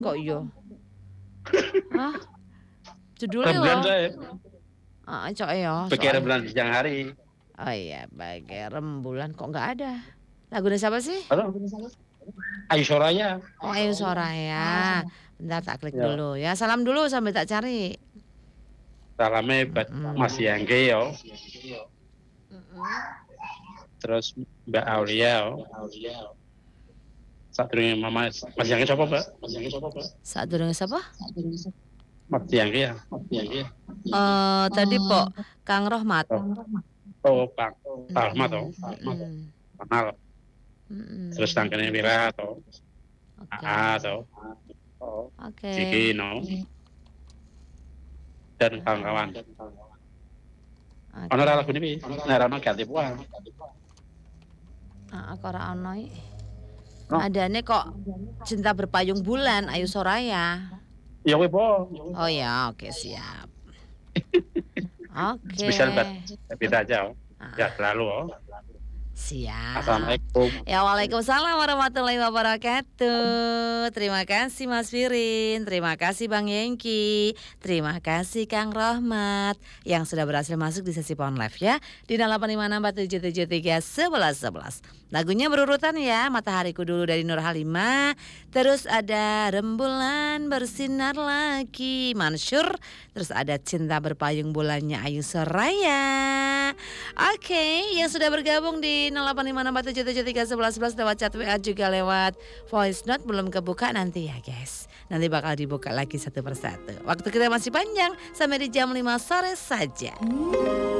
Kok iya? Hah? Judulnya Rembulan loh. saya. Cok ya Bagai soalnya. rembulan siang hari. Oh iya, bagai rembulan kok nggak ada. Lagunya siapa sih? Halo? Ayu Soraya. Oh, Ayu Soraya. Bentar tak klik Ya. dulu ya. Salam dulu sambil tak cari. Salamnya buat Mas Yangge yo. Terus Mbak Aulia yo. Sadurunge Mama Mas Yangge sapa, Mbak? Saat durung siapa? Mas Yangge ya. Tadi Pok Kang Rohmat. Oh, Pak Ahmad toh. Mm-mm. Kenal. Mm-mm. Terus tangkene Wira toh. Oke. toh. Oke. Ciki no. Dan kawan-kawan. Oke. Ono ra lagu niki. Nek ono ganti puan. Kok ora ono iki? No. Adane kok Cinta Berpayung Bulan Ayu Soraya. Ya kowe po. Oh ya, oke siap. Oke. Spesial buat kita aja. Ya selalu. Siap. Assalamualaikum. Ya, waalaikumsalam warahmatullahi wabarakatuh. Terima kasih Mas Firin, terima kasih Bang Yengki, terima kasih Kang Rohmat yang sudah berhasil masuk di sesi Pon Live ya di 085647731111. Lagunya berurutan ya, Matahariku dulu dari Nur Halimah, terus ada Rembulan Bersinar Lagi Mansyur, terus ada Cinta Berpayung Bulannya Ayu Soraya. Oke, yang sudah bergabung di 085647731111 lewat chat WA juga lewat voice note belum kebuka nanti ya guys. Nanti bakal dibuka lagi satu persatu. Waktu kita masih panjang sampai di jam 5 sore saja.